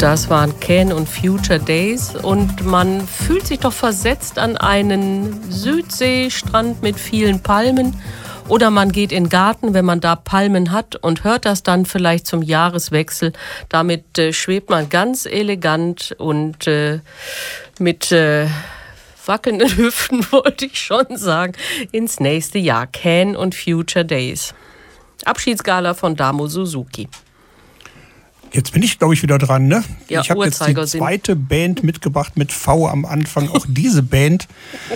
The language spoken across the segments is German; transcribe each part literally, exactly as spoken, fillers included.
Das waren Can und Future Days und man fühlt sich doch versetzt an einen Südseestrand mit vielen Palmen oder man geht in den Garten, wenn man da Palmen hat und hört das dann vielleicht zum Jahreswechsel. Damit äh, schwebt man ganz elegant und äh, mit äh, wackelnden Hüften, wollte ich schon sagen, ins nächste Jahr. Can und Future Days. Abschiedsgala von Damo Suzuki. Jetzt bin ich, glaube ich, wieder dran, ne? Ja, ich habe jetzt die zweite Band mitgebracht mit V am Anfang. Auch diese Band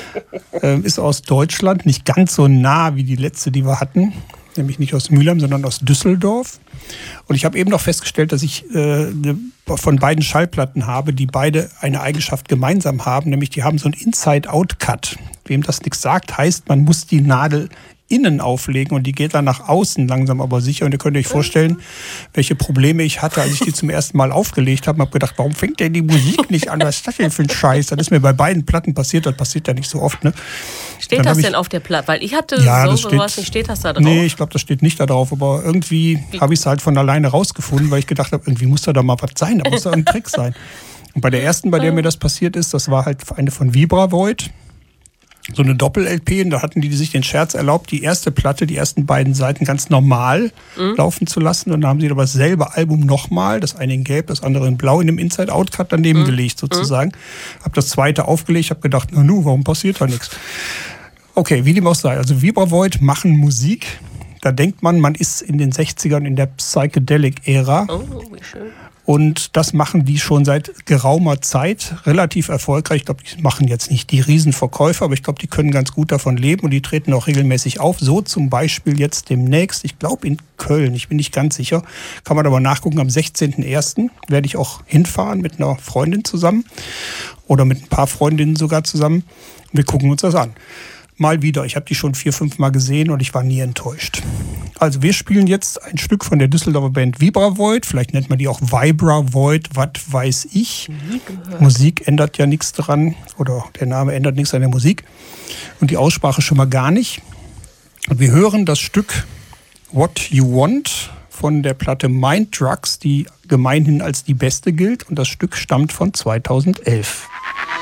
äh, ist aus Deutschland, nicht ganz so nah wie die letzte, die wir hatten. Nämlich nicht aus Mülheim, sondern aus Düsseldorf. Und ich habe eben noch festgestellt, dass ich äh, von beiden Schallplatten habe, die beide eine Eigenschaft gemeinsam haben. Nämlich die haben so einen Inside-Out-Cut. Wem das nichts sagt, heißt, man muss die Nadel innen auflegen und die geht dann nach außen langsam aber sicher. Und ihr könnt euch vorstellen, welche Probleme ich hatte, als ich die zum ersten Mal aufgelegt habe. Ich habe gedacht, warum fängt denn die Musik nicht an? Was ist das denn für ein Scheiß? Das ist mir bei beiden Platten passiert. Das passiert ja nicht so oft. Ne? Steht das denn auf der Platte? Weil ich hatte ja, so das steht, sowas nicht. Steht das da drauf? Nee, ich glaube, das steht nicht da drauf. Aber irgendwie habe ich es halt von alleine rausgefunden, weil ich gedacht habe, irgendwie muss da doch mal was sein. Da muss da ein Trick sein. Und bei der ersten, bei der mir das passiert ist, das war halt eine von Vibravoid. So eine Doppel-L P, und da hatten die sich den Scherz erlaubt, die erste Platte, die ersten beiden Seiten ganz normal mhm. laufen zu lassen. Und dann haben sie aber dasselbe Album nochmal, das eine in Gelb, das andere in Blau, in einem Inside-Out-Cut daneben mhm. gelegt sozusagen. Mhm. Hab das zweite aufgelegt, hab gedacht, na nu, warum passiert da nichts? Okay, wie dem auch sei. Also Vibravoid machen Musik. Da denkt man, man ist in den sechzigern in der Psychedelic-Ära. Oh, wie schön. Und das machen die schon seit geraumer Zeit relativ erfolgreich. Ich glaube, die machen jetzt nicht die Riesenverkäufer, aber ich glaube, die können ganz gut davon leben und die treten auch regelmäßig auf. So zum Beispiel jetzt demnächst, ich glaube in Köln, ich bin nicht ganz sicher, kann man aber nachgucken, am sechzehnten ersten werde ich auch hinfahren mit einer Freundin zusammen oder mit ein paar Freundinnen sogar zusammen. Wir gucken uns das an. Mal wieder. Ich habe die schon vier, fünf Mal gesehen und ich war nie enttäuscht. Also wir spielen jetzt ein Stück von der Düsseldorfer Band Vibravoid. Vielleicht nennt man die auch Vibravoid, was weiß ich. Musik ändert ja nichts dran oder der Name ändert nichts an der Musik. Und die Aussprache schon mal gar nicht. Und wir hören das Stück What You Want von der Platte Mind Drugs, die gemeinhin als die beste gilt. Und das Stück stammt von zweitausendelf.